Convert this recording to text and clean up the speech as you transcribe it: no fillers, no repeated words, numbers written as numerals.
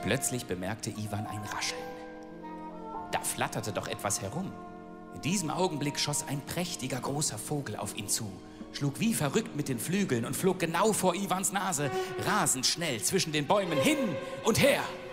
Plötzlich bemerkte Iwan ein Rascheln. Da flatterte doch etwas herum. In diesem Augenblick schoss ein prächtiger, großer Vogel auf ihn zu, schlug wie verrückt mit den Flügeln und flog genau vor Iwans Nase, rasend schnell zwischen den Bäumen hin und her.